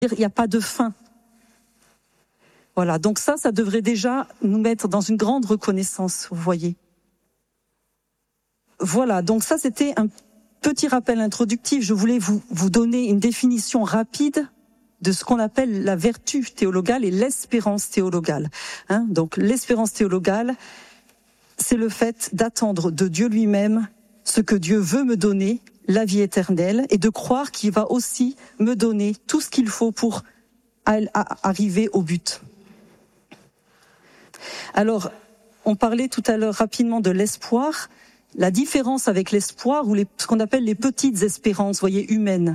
Il n'y a pas de fin. Voilà, donc ça devrait déjà nous mettre dans une grande reconnaissance, vous voyez. Voilà, donc ça c'était un petit rappel introductif. Je voulais vous donner une définition rapide de ce qu'on appelle la vertu théologale et l'espérance théologale. Donc l'espérance théologale, c'est le fait d'attendre de Dieu lui-même ce que Dieu veut me donner, la vie éternelle, et de croire qu'il va aussi me donner tout ce qu'il faut pour arriver au but. Alors, on parlait tout à l'heure rapidement de l'espoir. La différence avec l'espoir ou ce qu'on appelle les petites espérances, vous voyez, humaines.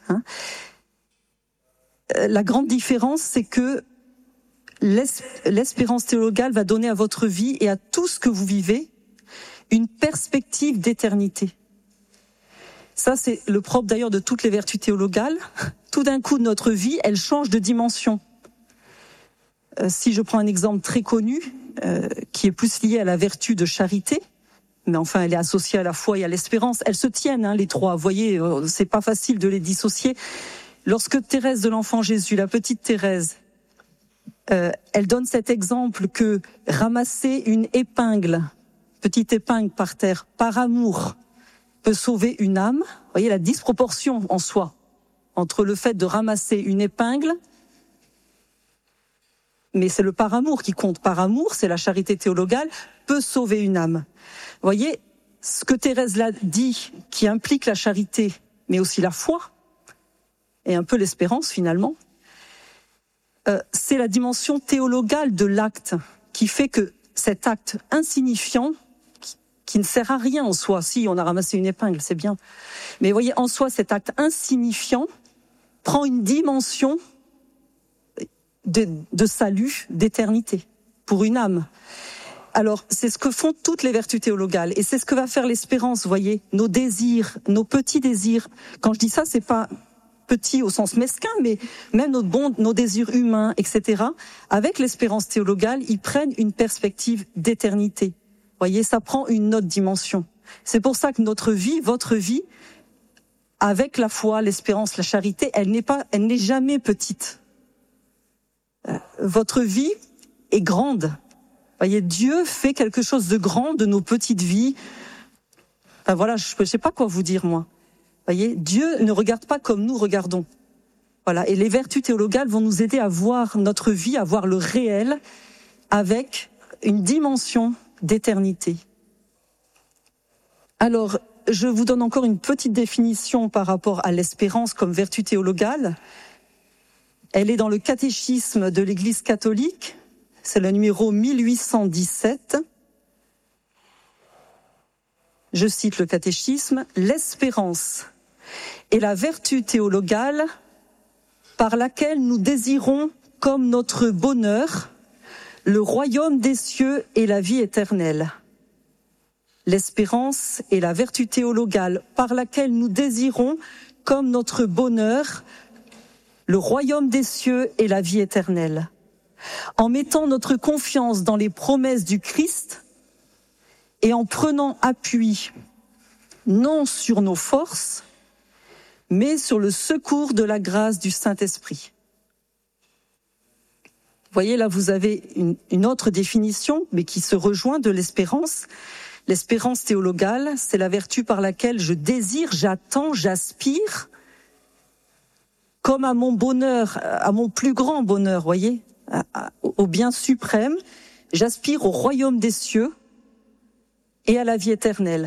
La grande différence, c'est que l'espérance théologale va donner à votre vie et à tout ce que vous vivez une perspective d'éternité. Ça, c'est le propre d'ailleurs de toutes les vertus théologales. Tout d'un coup, notre vie, elle change de dimension. Si je prends un exemple très connu, qui est plus lié à la vertu de charité, mais enfin, elle est associée à la foi et à l'espérance. Elles se tiennent, les trois. Vous voyez, c'est pas facile de les dissocier. Lorsque Thérèse de l'Enfant Jésus, la petite Thérèse, elle donne cet exemple que ramasser une épingle, petite épingle par terre, par amour, peut sauver une âme. Vous voyez la disproportion en soi entre le fait de ramasser une épingle, mais c'est le par amour qui compte. Par amour, c'est la charité théologale, peut sauver une âme. Vous voyez, ce que Thérèse l'a dit, qui implique la charité, mais aussi la foi, et un peu l'espérance finalement, c'est la dimension théologale de l'acte, qui fait que cet acte insignifiant, qui ne sert à rien en soi, si on a ramassé une épingle, c'est bien, mais vous voyez, en soi, cet acte insignifiant prend une dimension de salut, d'éternité, pour une âme. Alors, c'est ce que font toutes les vertus théologales, et c'est ce que va faire l'espérance, vous voyez, nos désirs, nos petits désirs. Quand je dis ça, c'est pas petit au sens mesquin, mais même nos désirs humains, etc. Avec l'espérance théologale, ils prennent une perspective d'éternité. Vous voyez, ça prend une autre dimension. C'est pour ça que notre vie, votre vie, avec la foi, l'espérance, la charité, elle n'est jamais petite. Votre vie est grande. Vous voyez, Dieu fait quelque chose de grand de nos petites vies. Enfin voilà, je ne sais pas quoi vous dire, moi. Vous voyez, Dieu ne regarde pas comme nous regardons. Voilà, et les vertus théologales vont nous aider à voir notre vie, à voir le réel, avec une dimension d'éternité. Alors, je vous donne encore une petite définition par rapport à l'espérance comme vertu théologale. Elle est dans le catéchisme de l'Église catholique, c'est le numéro 1817. Je cite le catéchisme, « L'espérance est la vertu théologale par laquelle nous désirons comme notre bonheur le royaume des cieux et la vie éternelle. L'espérance est la vertu théologale par laquelle nous désirons comme notre bonheur le royaume des cieux et la vie éternelle. En mettant notre confiance dans les promesses du Christ et en prenant appui non sur nos forces, mais sur le secours de la grâce du Saint-Esprit. » Vous voyez, là, vous avez une autre définition, mais qui se rejoint de l'espérance. L'espérance théologale, c'est la vertu par laquelle je désire, j'attends, j'aspire, comme à mon bonheur, à mon plus grand bonheur, voyez, au bien suprême, j'aspire au royaume des cieux et à la vie éternelle.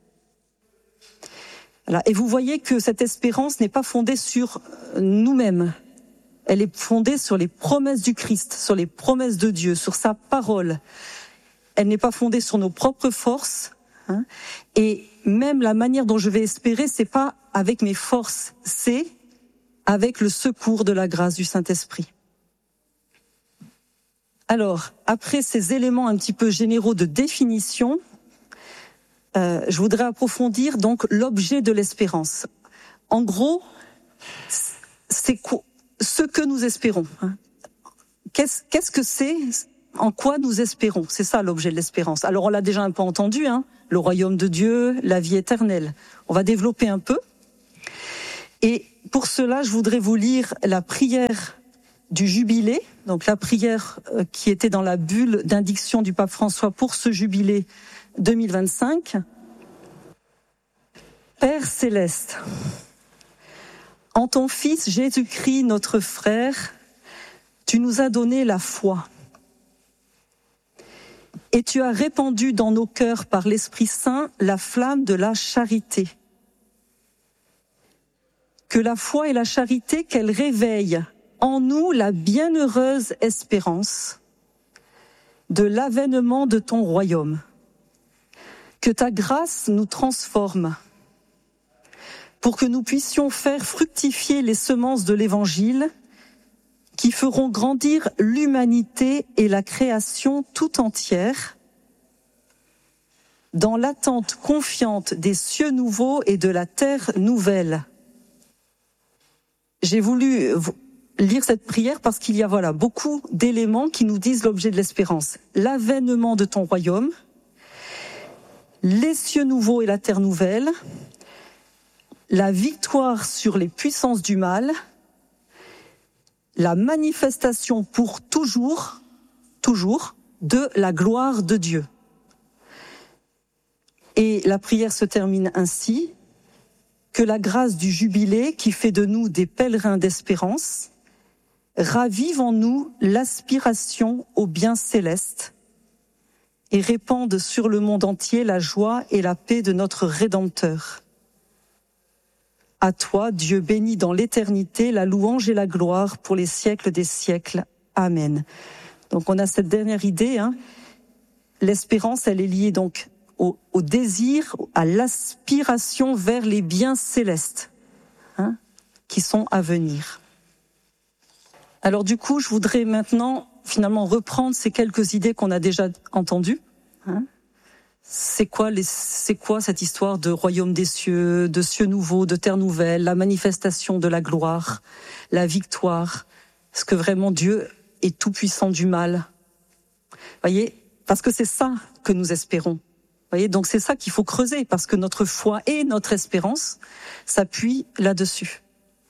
Voilà. Et vous voyez que cette espérance n'est pas fondée sur nous-mêmes. Elle est fondée sur les promesses du Christ, sur les promesses de Dieu, sur sa parole. Elle n'est pas fondée sur nos propres forces. Et même la manière dont je vais espérer, c'est pas avec mes forces, c'est avec le secours de la grâce du Saint-Esprit. Alors, après ces éléments un petit peu généraux de définition, je voudrais approfondir donc l'objet de l'espérance. En gros, c'est ce que nous espérons. Qu'est-ce que c'est? En quoi nous espérons? C'est ça l'objet de l'espérance. Alors on l'a déjà un peu entendu, le royaume de Dieu, la vie éternelle. On va développer un peu. Et pour cela, je voudrais vous lire la prière du jubilé, donc la prière qui était dans la bulle d'indiction du pape François pour ce jubilé 2025. Père céleste, en ton Fils Jésus-Christ, notre frère, tu nous as donné la foi. Et tu as répandu dans nos cœurs par l'Esprit Saint la flamme de la charité. Que la foi et la charité qu'elle réveille en nous la bienheureuse espérance de l'avènement de ton royaume. Que ta grâce nous transforme pour que nous puissions faire fructifier les semences de l'Évangile qui feront grandir l'humanité et la création tout entière dans l'attente confiante des cieux nouveaux et de la terre nouvelle. J'ai voulu lire cette prière parce qu'il y a beaucoup d'éléments qui nous disent l'objet de l'espérance. L'avènement de ton royaume, les cieux nouveaux et la terre nouvelle, la victoire sur les puissances du mal, la manifestation pour toujours, de la gloire de Dieu. Et la prière se termine ainsi: que la grâce du jubilé qui fait de nous des pèlerins d'espérance ravive en nous l'aspiration au bien céleste et répande sur le monde entier la joie et la paix de notre Rédempteur. À toi, Dieu béni dans l'éternité, la louange et la gloire pour les siècles des siècles. Amen. Donc on a cette dernière idée, l'espérance, elle est liée donc au désir, à l'aspiration vers les biens célestes qui sont à venir. Alors du coup, je voudrais maintenant finalement reprendre ces quelques idées qu'on a déjà entendues. C'est quoi cette histoire de royaume des cieux, de cieux nouveaux, de terre nouvelle, la manifestation de la gloire, la victoire? Est-ce que vraiment Dieu est tout puissant du mal? Voyez, parce que c'est ça que nous espérons. Voyez, donc c'est ça qu'il faut creuser, parce que notre foi et notre espérance s'appuient là-dessus.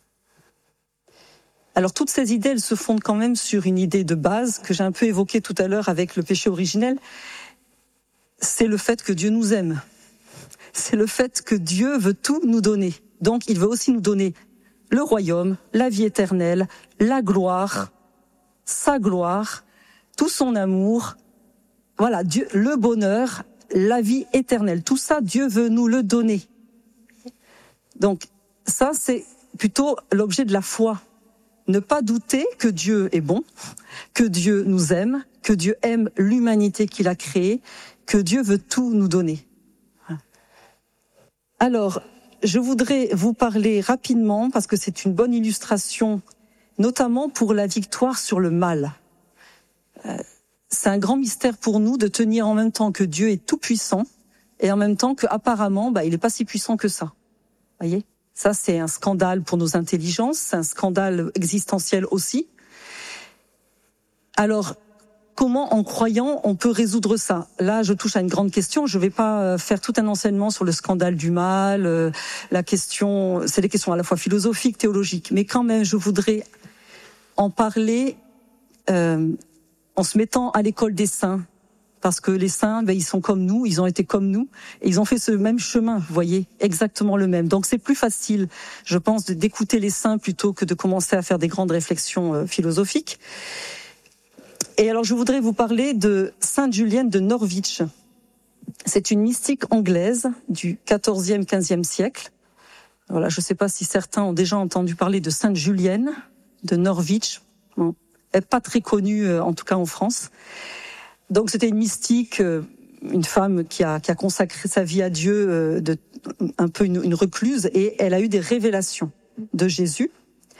Alors toutes ces idées, elles se fondent quand même sur une idée de base que j'ai un peu évoquée tout à l'heure avec le péché originel. C'est le fait que Dieu nous aime. C'est le fait que Dieu veut tout nous donner. Donc il veut aussi nous donner le royaume, la vie éternelle, la gloire, sa gloire, tout son amour. Voilà, Dieu, le bonheur, la vie éternelle. Tout ça, Dieu veut nous le donner. Donc ça, c'est plutôt l'objet de la foi. Ne pas douter que Dieu est bon, que Dieu nous aime, que Dieu aime l'humanité qu'il a créée, que Dieu veut tout nous donner. Alors, je voudrais vous parler rapidement, parce que c'est une bonne illustration, notamment pour la victoire sur le mal. C'est un grand mystère pour nous de tenir en même temps que Dieu est tout puissant, et en même temps qu'apparemment, il n'est pas si puissant que ça. Voyez ? Ça, c'est un scandale pour nos intelligences, c'est un scandale existentiel aussi. Alors, comment, en croyant, on peut résoudre ça? Là, je touche à une grande question. Je ne vais pas faire tout un enseignement sur le scandale du mal. La question, c'est des questions à la fois philosophiques, théologiques. Mais quand même, je voudrais en parler en se mettant à l'école des saints. Parce que les saints, ils sont comme nous, ils ont été comme nous, et ils ont fait ce même chemin, vous voyez, exactement le même. Donc c'est plus facile, je pense, d'écouter les saints plutôt que de commencer à faire des grandes réflexions philosophiques. Et alors je voudrais vous parler de Sainte Julienne de Norwich. C'est une mystique anglaise du XIVe, XVe siècle. Voilà, je ne sais pas si certains ont déjà entendu parler de Sainte Julienne de Norwich. Bon, elle n'est pas très connue, en tout cas en France. Donc c'était une mystique, une femme qui a consacré sa vie à Dieu, un peu une recluse, et elle a eu des révélations de Jésus.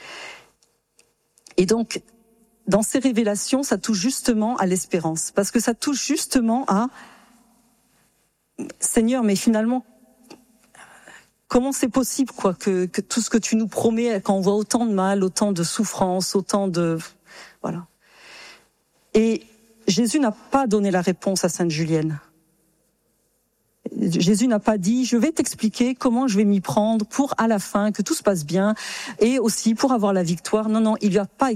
Et donc, dans ces révélations, ça touche justement à l'espérance, parce que ça touche justement à Seigneur, mais finalement, comment c'est possible, que tout ce que tu nous promets, quand on voit autant de mal, autant de souffrance, autant de... Voilà. Et Jésus n'a pas donné la réponse à Sainte Julienne. Jésus n'a pas dit, je vais t'expliquer comment je vais m'y prendre pour à la fin que tout se passe bien et aussi pour avoir la victoire. Non, il lui a pas